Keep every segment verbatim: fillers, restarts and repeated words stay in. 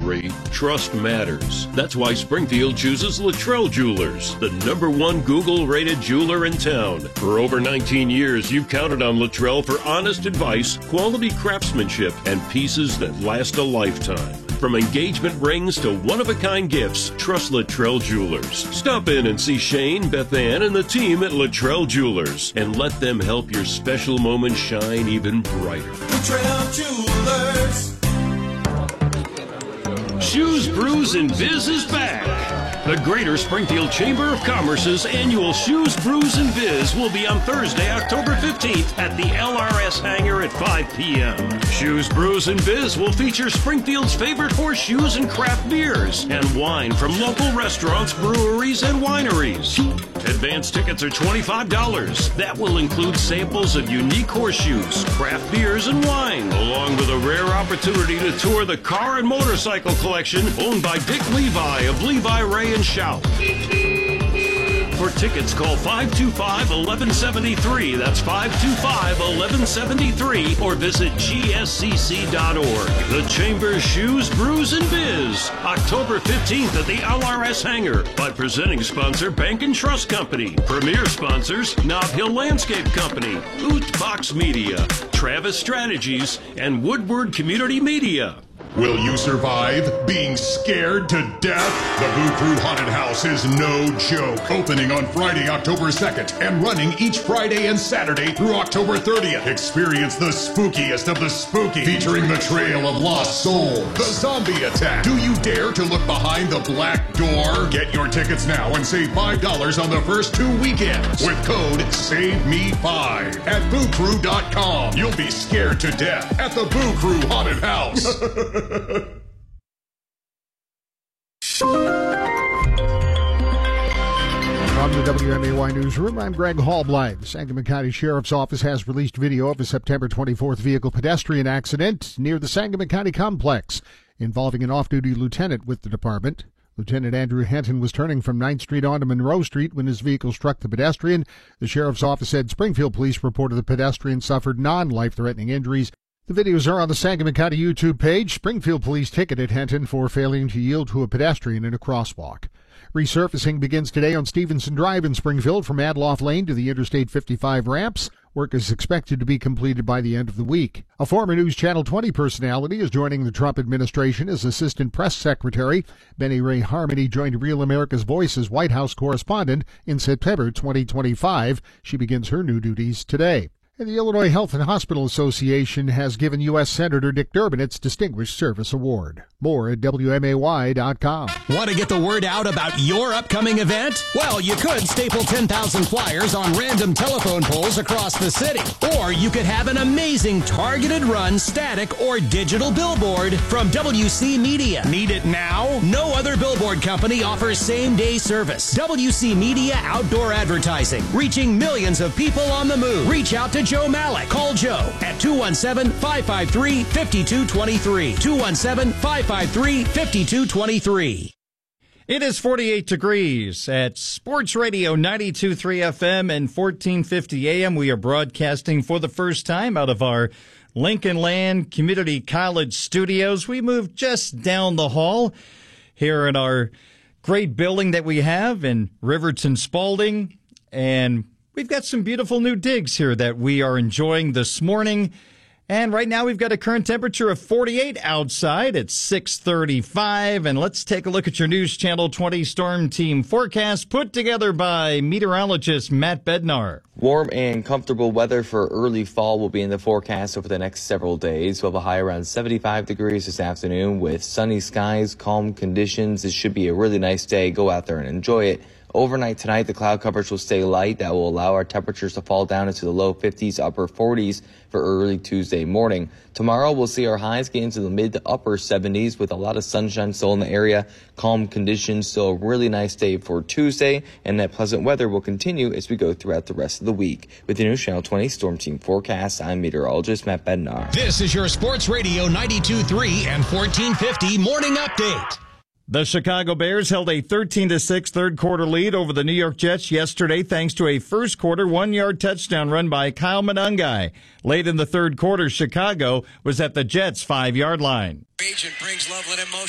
jewelry, trust matters. That's why Springfield chooses Luttrell Jewelers, the number one Google-rated jeweler in town. For over nineteen years, you've counted on Luttrell for honest advice, quality craftsmanship, and pieces that last a lifetime. From engagement rings to one-of-a-kind gifts, trust Luttrell Jewelers. Stop in and see Shane, Beth Ann, and the team at Luttrell Jewelers, and let them help your special moment shine even brighter. Luttrell Jewelers. Shoes, Brews, and Biz is back. The Greater Springfield Chamber of Commerce's annual Shoes, Brews, and Biz will be on Thursday, October fifteenth at the L R S Hangar at five p.m. Shoes, Brews, and Biz will feature Springfield's favorite horseshoes and craft beers and wine from local restaurants, breweries, and wineries. Advance tickets are twenty-five dollars. That will include samples of unique horseshoes, craft beers, and wine, along with a rare opportunity to tour the car and motorcycle collection owned by Dick Levi of Levi Ray and Shout. For tickets, call five two five, one one seven three. That's five two five, one one seven three, or visit G S C C dot org. The Chamber's Shoes, Brews, and Biz, October fifteenth at the L R S Hangar, by presenting sponsor Bank and Trust Company, premier sponsors Nob Hill Landscape Company, Oot Box Media, Travis Strategies, and Woodward Community Media. Will you survive being scared to death? The Boo Crew Haunted House is no joke. Opening on Friday, October second, and running each Friday and Saturday through October thirtieth. Experience the spookiest of the spooky, featuring the Trail of Lost Souls, the Zombie Attack. Do you dare to look behind the black door? Get your tickets now and save five dollars on the first two weekends with code save me five at boo crew dot com. You'll be scared to death at the Boo Crew Haunted House. From the W M A Y Newsroom, I'm Greg Hallbleib. The Sangamon County Sheriff's Office has released video of a September twenty-fourth vehicle pedestrian accident near the Sangamon County Complex involving an off-duty lieutenant with the department. Lieutenant Andrew Henton was turning from ninth Street onto Monroe Street when his vehicle struck the pedestrian. The Sheriff's Office said Springfield police reported the pedestrian suffered non-life-threatening injuries. The videos are on the Sangamon County YouTube page. Springfield police ticketed Henton for failing to yield to a pedestrian in a crosswalk. Resurfacing begins today on Stevenson Drive in Springfield from Adloff Lane to the Interstate fifty-five ramps. Work is expected to be completed by the end of the week. A former News Channel twenty personality is joining the Trump administration as Assistant Press Secretary. Benny Ray Harmony joined Real America's Voice as White House correspondent in September twenty twenty-five. She begins her new duties today. And the Illinois Health and Hospital Association has given U S Senator Dick Durbin its Distinguished Service Award. More at W M A Y dot com. Want to get the word out about your upcoming event? Well, you could staple ten thousand flyers on random telephone poles across the city. Or you could have an amazing targeted run, static, or digital billboard from W C Media. Need it now? No other billboard company offers same-day service. W C Media Outdoor Advertising, reaching millions of people on the move. Reach out to Joe Malik. Call Joe at two one seven, five five three, five two two three. two one seven, five five three, five two two three. It is forty-eight degrees at Sports Radio ninety-two point three F M and fourteen fifty A M. We are broadcasting for the first time out of our Lincoln Land Community College studios. We moved just down the hall here in our great building that we have in Riverton Spalding, and we've got some beautiful new digs here that we are enjoying this morning. And right now we've got a current temperature of forty-eight outside at six thirty-five. And let's take a look at your News Channel twenty Storm Team forecast put together by meteorologist Matt Bednar. Warm and comfortable weather for early fall will be in the forecast over the next several days. We'll have a high around seventy-five degrees this afternoon with sunny skies, calm conditions. It should be a really nice day. Go out there and enjoy it. Overnight tonight, the cloud coverage will stay light. That will allow our temperatures to fall down into the low fifties, upper forties for early Tuesday morning. Tomorrow, we'll see our highs get into the mid to upper seventies with a lot of sunshine still in the area. Calm conditions, still a really nice day for Tuesday, and that pleasant weather will continue as we go throughout the rest of the week. With the News Channel twenty Storm Team forecast, I'm meteorologist Matt Bednar. This is your Sports Radio ninety-two point three and fourteen fifty Morning Update. The Chicago Bears held a thirteen to six third quarter lead over the New York Jets yesterday thanks to a first quarter one-yard touchdown run by Kyle Monangai. Late in the third quarter, Chicago was at the Jets' five-yard line. Agent brings Loveland in motion to the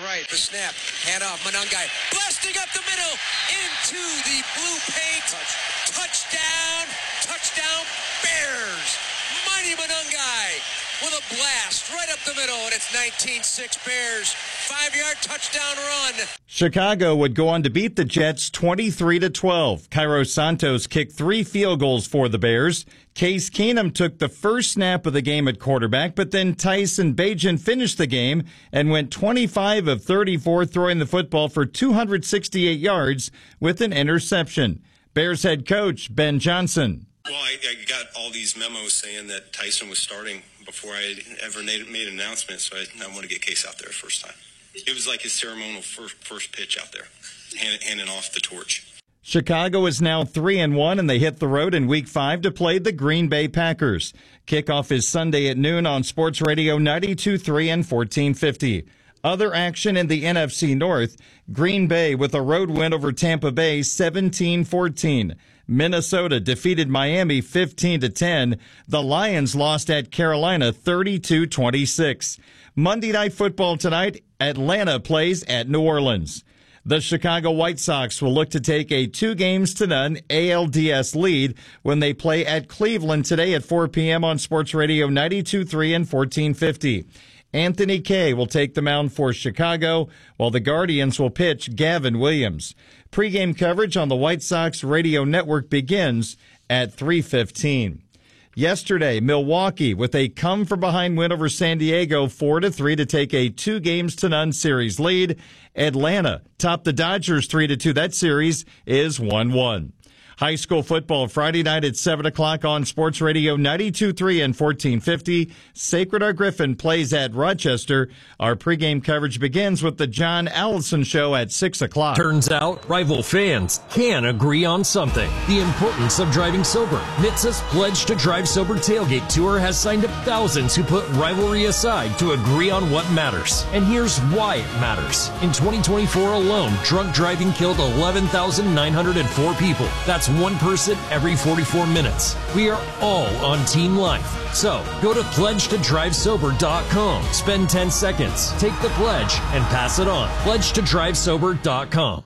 right. The snap. Hand off. Monangai blasting up the middle into the blue paint. Touch. Touchdown. Touchdown Bears. Mighty Monangai with a blast right up the middle, and it's nineteen six Bears. Five-yard touchdown run. Chicago would go on to beat the Jets twenty-three to twelve. Cairo Santos kicked three field goals for the Bears. Case Keenum took the first snap of the game at quarterback, but then Tyson Bagent finished the game and went twenty-five of thirty-four, throwing the football for two hundred sixty-eight yards with an interception. Bears head coach Ben Johnson. Well, I, I got all these memos saying that Tyson was starting before I ever made, made an announcement, so I, I want to get Case out there first time. It was like his ceremonial first, first pitch out there, hand, handing off the torch. Chicago is now three and one, and they hit the road in Week Five to play the Green Bay Packers. Kickoff is Sunday at noon on Sports Radio ninety-two point three and fourteen fifty. Other action in the N F C North: Green Bay with a road win over Tampa Bay, seventeen fourteen. Minnesota defeated Miami fifteen to ten. The Lions lost at Carolina thirty-two twenty-six. Monday Night Football tonight, Atlanta plays at New Orleans. The Chicago White Sox will look to take a two games to none A L D S lead when they play at Cleveland today at four p.m. on Sports Radio ninety-two point three and fourteen fifty. Anthony Kay will take the mound for Chicago, while the Guardians will pitch Gavin Williams. Pre-game coverage on the White Sox radio network begins at three fifteen. Yesterday, Milwaukee with a come-from-behind win over San Diego four to three to take a two games to none series lead. Atlanta topped the Dodgers three to two. That series is one one. High school football Friday night at seven o'clock on Sports Radio ninety-two point three and fourteen fifty. Sacred Heart Griffin plays at Rochester. Our pregame coverage begins with the John Allison Show at six o'clock. Turns out rival fans can agree on something: the importance of driving sober. N H T S A's Pledge to Drive Sober Tailgate Tour has signed up thousands who put rivalry aside to agree on what matters. And here's why it matters. In twenty twenty-four alone, drunk driving killed eleven thousand nine hundred four people. That's one person every forty-four minutes. We are all on Team Life. So go to pledge to drive sober dot com. Spend ten seconds, take the pledge, and pass it on. pledge to drive sober dot com.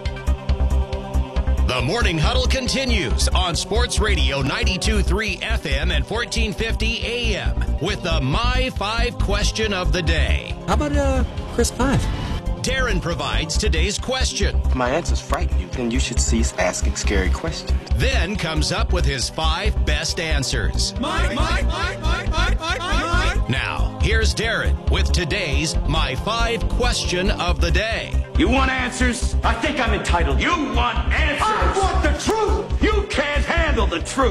The Morning Huddle continues on Sports Radio ninety-two point three F M and fourteen fifty A M with the My Five question of the day. How about uh, Chris Five? Darren provides today's question. If my answers frighten you, then you should cease asking scary questions. Then comes up with his five best answers. Mike, Mike, Mike, Mike, Mike, Mike, Mike. Now, here's Darren with today's My Five question of the day. You want answers? I think I'm entitled. You want answers? I want the truth. You can't handle the truth.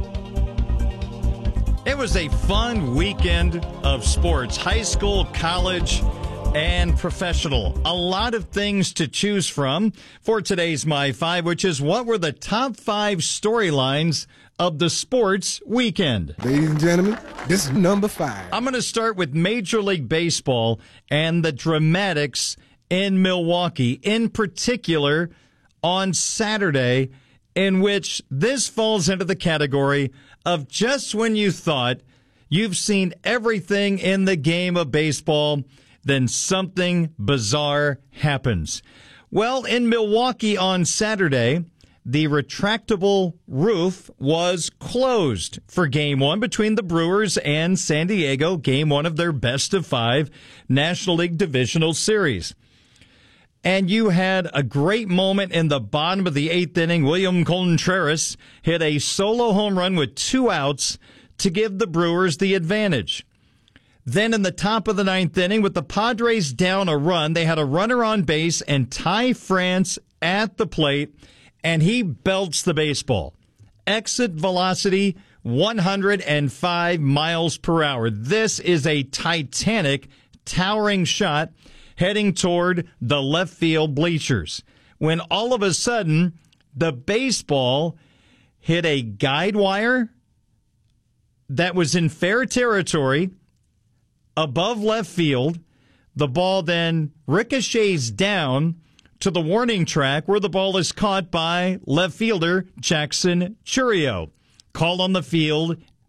It was a fun weekend of sports, high school, college, and professional. A lot of things to choose from for today's My Five, which is what were the top five storylines of the sports weekend. Ladies and gentlemen, this is number five. I'm going to start with Major League Baseball and the dramatics in Milwaukee, in particular on Saturday, in which this falls into the category of just when you thought you've seen everything in the game of baseball, then something bizarre happens. Well, in Milwaukee on Saturday, the retractable roof was closed for Game one between the Brewers and San Diego, Game one of their best of five National League Divisional Series. And you had a great moment in the bottom of the eighth inning. William Contreras hit a solo home run with two outs to give the Brewers the advantage. Then in the top of the ninth inning, with the Padres down a run, they had a runner on base and Ty France at the plate, and he belts the baseball. Exit velocity, one hundred five miles per hour. This is a titanic, towering shot heading toward the left field bleachers, when all of a sudden the baseball hit a guide wire that was in fair territory above left field. The ball then ricochets down to the warning track, where the ball is caught by left fielder Jackson Chourio. Called on the field,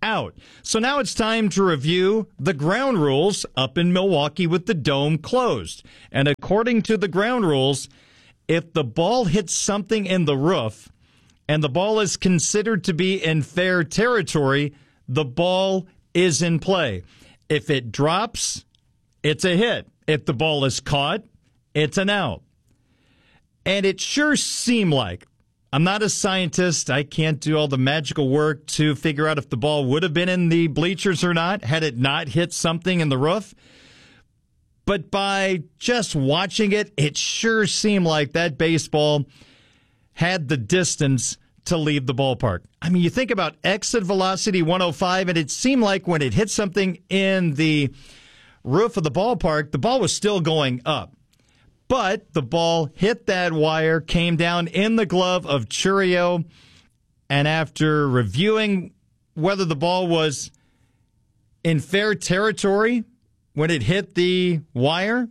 out. So now it's time to review the ground rules up in Milwaukee with the dome closed. And according to the ground rules, if the ball hits something in the roof and the ball is considered to be in fair territory, the ball is in play. If it drops, it's a hit. If the ball is caught, it's an out. And it sure seemed like, I'm not a scientist, I can't do all the magical work to figure out if the ball would have been in the bleachers or not, had it not hit something in the roof. But by just watching it, it sure seemed like that baseball had the distance to leave the ballpark. I mean, you think about exit velocity one oh five, and it seemed like when it hit something in the roof of the ballpark, the ball was still going up. But the ball hit that wire, came down in the glove of Chourio, and after reviewing whether the ball was in fair territory when it hit the wire,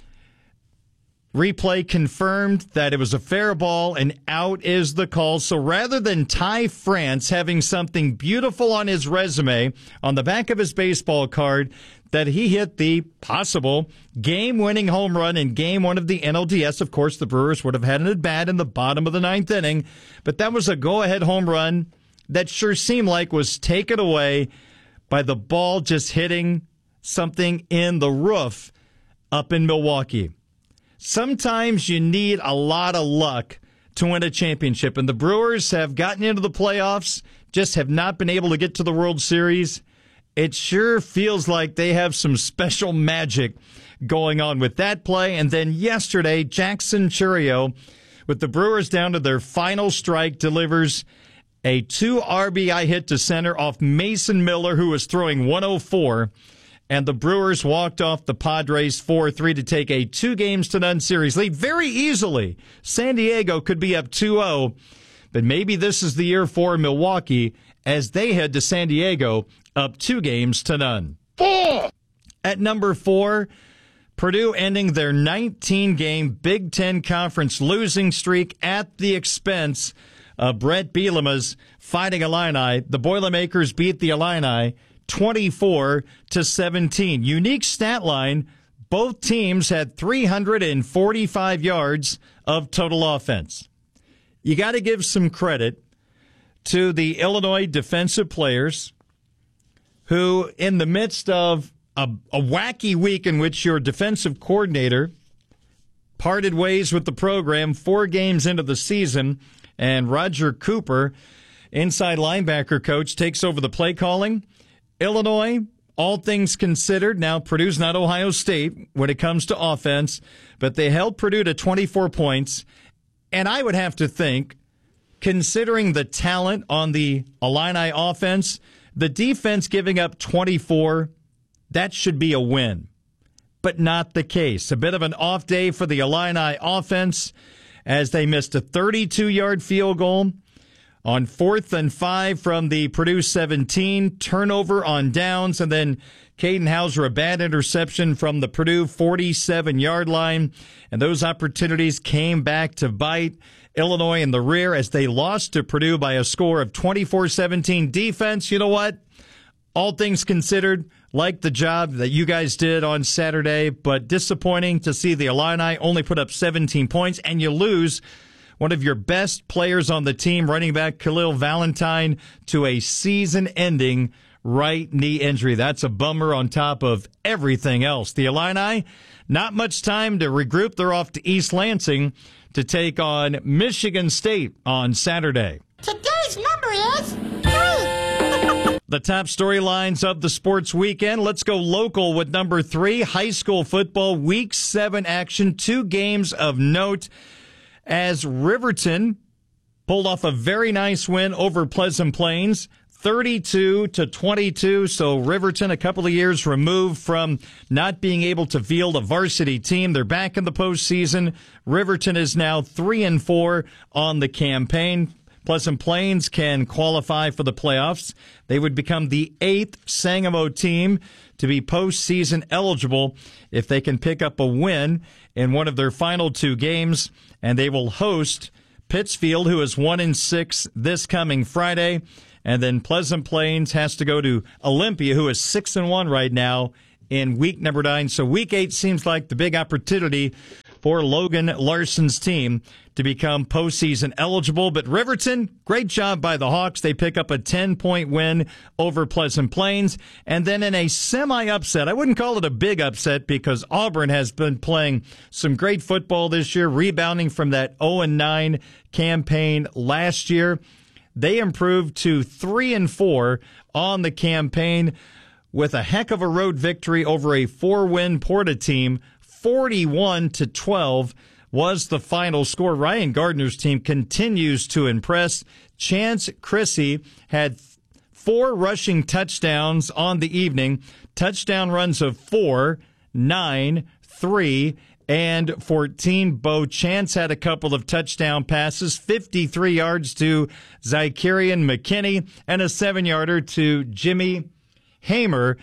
replay confirmed that it was a fair ball and out is the call. So rather than Ty France having something beautiful on his resume on the back of his baseball card that he hit the possible game-winning home run in game one of the N L D S, of course, the Brewers would have had an at-bat in the bottom of the ninth inning, but that was a go-ahead home run that sure seemed like was taken away by the ball just hitting something in the roof up in Milwaukee. Sometimes you need a lot of luck to win a championship, and the Brewers have gotten into the playoffs, just have not been able to get to the World Series. It sure feels like they have some special magic going on with that play. And then yesterday, Jackson Chourio, with the Brewers down to their final strike, delivers a two R B I hit to center off Mason Miller, who was throwing one oh four. And the Brewers walked off the Padres four three to take a two games to none series lead very easily. San Diego could be up two oh, but maybe this is the year for Milwaukee as they head to San Diego up two games to none. Four. At number four, Purdue ending their nineteen-game Big Ten Conference losing streak at the expense of Brett Bielema's Fighting Illini. The Boilermakers beat the Illini twenty-four to seventeen. Unique stat line, both teams had three hundred forty-five yards of total offense. You got to give some credit to the Illinois defensive players who, in the midst of a, a wacky week in which your defensive coordinator parted ways with the program four games into the season, and Roger Cooper, inside linebacker coach, takes over the play calling. Illinois, all things considered, now Purdue's not Ohio State when it comes to offense, but they held Purdue to twenty-four points. And I would have to think, considering the talent on the Illini offense, the defense giving up twenty-four, that should be a win. But not the case. A bit of an off day for the Illini offense as they missed a thirty-two-yard field goal on fourth and five from the Purdue seventeen, turnover on downs, and then Caden Hauser, a bad interception from the Purdue forty-seven-yard line. And those opportunities came back to bite Illinois in the rear as they lost to Purdue by a score of twenty-four seventeen. Defense, you know what? All things considered, like the job that you guys did on Saturday, but disappointing to see the Illini only put up seventeen points, and you lose one of your best players on the team, running back Khalil Valentine, to a season-ending right knee injury. That's a bummer on top of everything else. The Illini, not much time to regroup. They're off to East Lansing to take on Michigan State on Saturday. Today's number is three. The top storylines of the sports weekend. Let's go local with number three, high school football, week seven action. Two games of note as Riverton pulled off a very nice win over Pleasant Plains, thirty-two to twenty-two. So Riverton, a couple of years removed from not being able to field a varsity team. They're back in the postseason. Riverton is now three and four on the campaign. Pleasant Plains can qualify for the playoffs. They would become the eighth Sangamo team to be postseason eligible if they can pick up a win in one of their final two games, and they will host Pittsfield, who is one and six this coming Friday. And then Pleasant Plains has to go to Olympia, who is six and one right now in week number nine. So week eight seems like the big opportunity for Logan Larson's team to become postseason eligible. But Riverton, great job by the Hawks. They pick up a ten-point win over Pleasant Plains. And then in a semi-upset, I wouldn't call it a big upset because Auburn has been playing some great football this year, rebounding from that oh and nine campaign last year. They improved to three and four on the campaign with a heck of a road victory over a four-win Porta team. forty-one to twelve was the final score. Ryan Gardner's team continues to impress. Chance Chrissy had four rushing touchdowns on the evening. Touchdown runs of four, nine, three, and fourteen. Bo Chance had a couple of touchdown passes, fifty-three yards to Zacharian McKinney and a seven-yarder to Jimmy Hamer,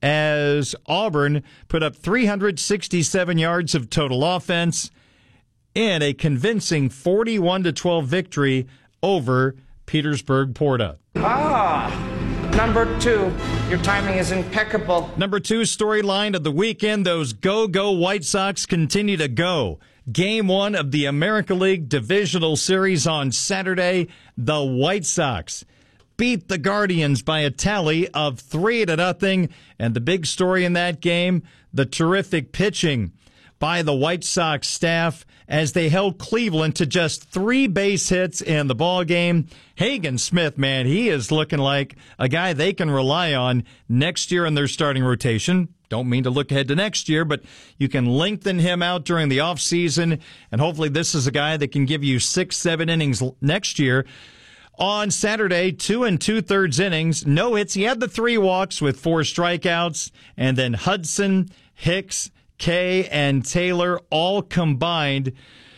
as Auburn put up three hundred sixty-seven yards of total offense in a convincing forty-one to twelve victory over Petersburg Porta. Ah, number two. Your timing is impeccable. Number two storyline of the weekend, those go-go White Sox continue to go. Game one of the American League Divisional Series on Saturday, the White Sox beat the Guardians by a tally of three to nothing. And the big story in that game, the terrific pitching by the White Sox staff as they held Cleveland to just three base hits in the ball game. Hagen Smith, man, he is looking like a guy they can rely on next year in their starting rotation. Don't mean to look ahead to next year, but you can lengthen him out during the offseason, and hopefully this is a guy that can give you six, seven innings next year. On Saturday, two and two-thirds innings, no hits. He had the three walks with four strikeouts, and then Hudson, Hicks, Kay, and Taylor all combined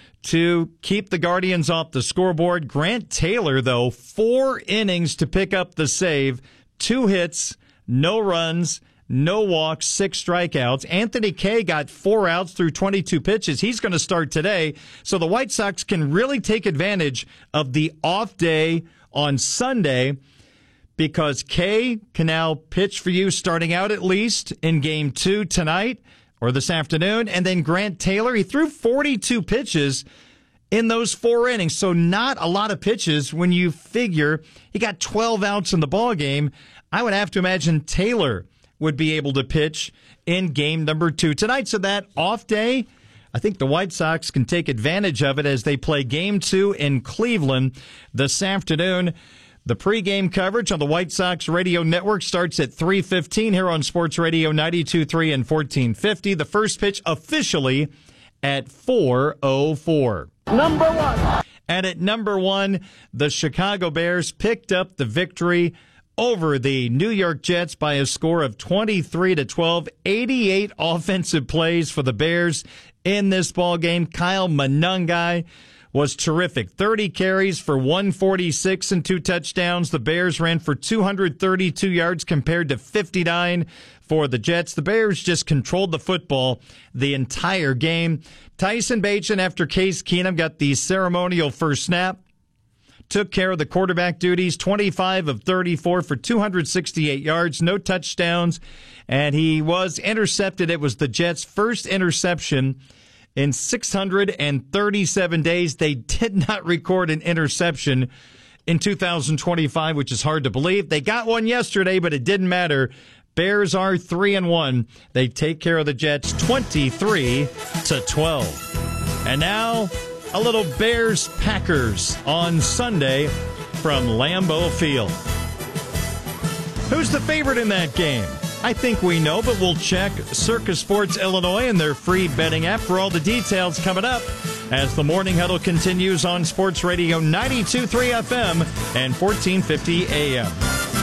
to keep the Guardians off the scoreboard. Grant Taylor, though, four innings to pick up the save, two hits, no runs, no walks, six strikeouts. Anthony Kay got four outs through twenty-two pitches. He's going to start today. So the White Sox can really take advantage of the off day on Sunday because Kay can now pitch for you starting out at least in game two tonight or this afternoon. And then Grant Taylor, he threw forty-two pitches in those four innings. So not a lot of pitches when you figure he got twelve outs in the ball game. I would have to imagine Taylor would be able to pitch in game number two tonight. So that off day, I think the White Sox can take advantage of it as they play game two in Cleveland this afternoon. The pregame coverage on the White Sox Radio Network starts at three fifteen here on Sports Radio ninety-two point three and fourteen fifty. The first pitch officially at four oh four. Number one. And at number one, the Chicago Bears picked up the victory over the New York Jets by a score of twenty-three to twelve. eighty-eight offensive plays for the Bears in this ball game. Kyle Monangai was terrific. thirty carries for one forty-six and two touchdowns. The Bears ran for two hundred thirty-two yards compared to fifty-nine for the Jets. The Bears just controlled the football the entire game. Tyson Bagent, after Case Keenum got the ceremonial first snap, took care of the quarterback duties, twenty-five of thirty-four for two hundred sixty-eight yards, no touchdowns, and he was intercepted. It was the Jets' first interception in six hundred thirty-seven days. They did not record an interception in two thousand twenty-five, which is hard to believe. They got one yesterday, but it didn't matter. Bears are three and one. They take care of the Jets twenty-three to twelve. And now a little Bears-Packers on Sunday from Lambeau Field. Who's the favorite in that game? I think we know, but we'll check Circa Sports Illinois and their free betting app for all the details coming up as the Morning Huddle continues on Sports Radio ninety-two point three F M and fourteen fifty A M.